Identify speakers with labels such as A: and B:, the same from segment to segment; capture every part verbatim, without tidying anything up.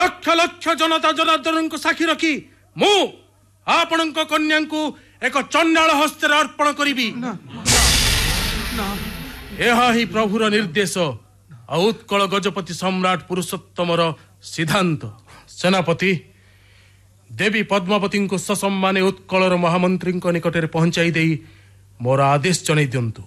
A: लक्ष लक्ष जनता जनार्दन को साक्षी रखी मु आपण कन्या को एक चंडाल हस्त अर्पण करी। यह ही प्रभुर निर्देश उत्कल गजपति सम्राट पुरुषोत्तमर सिद्धांत। सेनापति देवी पद्मावती को ससम्मान उत्कलर महामंत्री निकट पहुंचाई दे मोर आदेश जन दिंतु।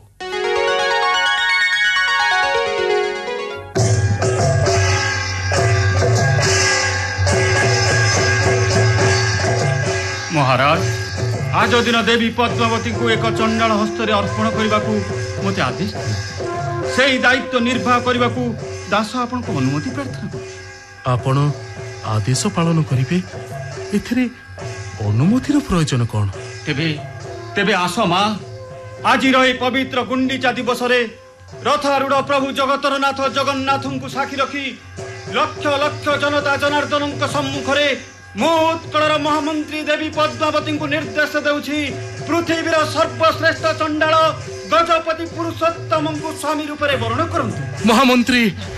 B: महाराज आज दिन देवी पद्मावती को एक चंडाल हस्त अर्पण करने को मते आदेश से दायित्व निर्वाह करने को दास आपण को अनुमति प्रार्थना।
A: आपण आदेश पालन करिवे एथिरे अनुमतिर प्रयोजन कोन?
B: तेबे तेबे आस मां आज रही पवित्र गुंडीचा दिवस रे रथारूढ़ प्रभु जगतर नाथ जगन्नाथ को साक्षी रखी लक्ष लक्ष जनता जनार्दन सम्मुख रे मो उत्कलर महामंत्री देवी पद्मावती को निर्देश देउछि पृथ्वीर सर्वश्रेष्ठ चंडाल गजपति पुरुषोत्तम को स्वामी रूप में वर्ण करंतु।
A: महामंत्री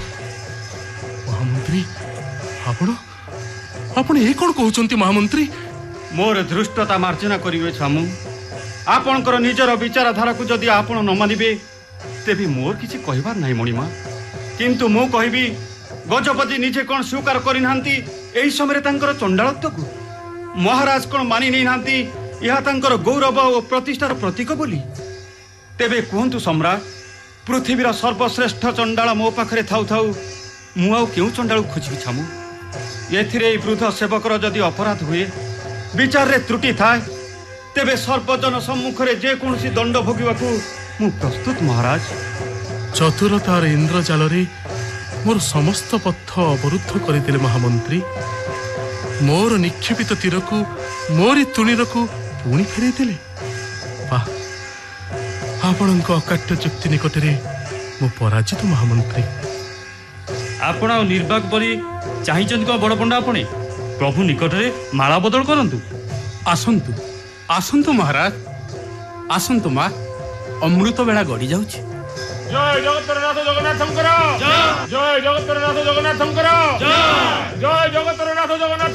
A: महामंत्री आपण आपण ए कोन कहउचंती? महामंत्री
B: मोर धृष्टता मार्जना करिवे छामु आपणकर निजर विचारधारा को जदि आपण न मानिबे तेबे मोर किछि कहबार नाही मणिमा। किंतु मु कहबी गजपति निजे कौन स्वीकार करनाहांती एही समय तांकर चंडालत्व को महाराज कौन मानि नहीं नांती यह तांकर गौरव और प्रतिष्ठार प्रतीक बोली। तेबे कहतु सम्राट पृथ्वीर सर्वश्रेष्ठ चंडाल मो पाखरे थाउ थाउ मु आउ केउ चंडाल खोजिबि छामु? एथिरे वृद्ध सेवकर जदि अपराध हुए विचार रे त्रुटि थाए तेबे सर्वजन सम्मुख रे जे कोनसी दंड भोगिबाकू मु प्रस्तुत महाराज।
A: चतुरतार इंद्रजाल रे मोर समस्त पथ अवरुद्ध करदेले महामंत्री। मोर निक्षेपित तीर को मोरी तुणीर को पुणी फेर देले। वाह आपण अकाट्य चुक्ति निकट में मु पराजित महामंत्री।
B: आपण निर्वाक बरी चाहिए बड़ पंडा आपणे प्रभु निकट में माला बदल करंतु।
C: आसंतु आसंतु महाराज आसंतु माँ अमृत बेला गड़ी जाउछि।
D: जय जगतरनाथ जगन्नाथ शंकर जय जय जगतरनाथ जगन्नाथ शंकर जय जय जगतरनाथ जगन्नाथ